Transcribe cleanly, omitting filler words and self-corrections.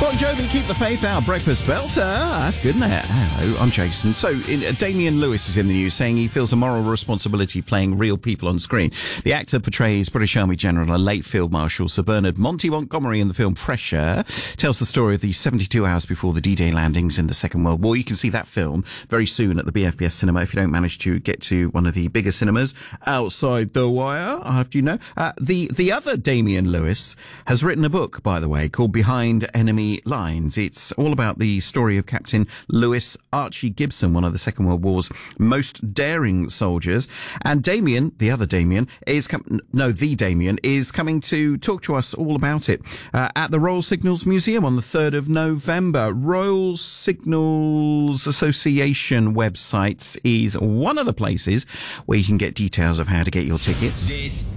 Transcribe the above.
Bon Jovi, Keep the Faith, our breakfast belter. That's good, isn't it? Hello, I'm Jason. So, Damian Lewis is in the news saying he feels a moral responsibility playing real people on screen. The actor portrays British Army General, a late Field Marshal, Sir Bernard Monty Montgomery in the film Pressure. Tells the story of the 72 hours before the D-Day landings in the Second World War. You can see that film very soon at the BFBS cinema if you don't manage to get to one of the bigger cinemas outside the wire, after you know. The other Damian Lewis has written a book, by the way, called Behind Enemy Lines. It's all about the story of Captain Lewis Archie Gibson, one of the Second World War's most daring soldiers. And Damien, the other Damien, is coming to talk to us all about it at the Royal Signals Museum on the 3rd of November. Royal Signals Association website is one of the places where you can get details of how to get your tickets.